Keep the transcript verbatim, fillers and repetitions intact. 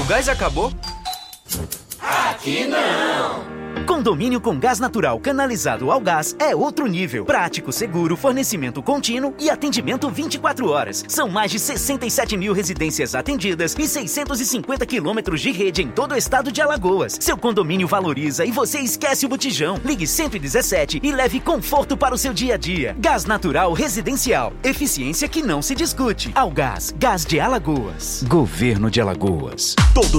gás acabou? Aqui não! Condomínio com gás natural canalizado ao gás é outro nível. Prático, seguro, fornecimento contínuo e atendimento vinte e quatro horas. São mais de sessenta e sete mil residências atendidas e seiscentos e cinquenta quilômetros de rede em todo o estado de Alagoas. Seu condomínio valoriza e você esquece o botijão. Ligue cento e dezessete e leve conforto para o seu dia a dia. Gás natural residencial. Eficiência que não se discute. Algás, Gás de Alagoas. Governo de Alagoas. Todo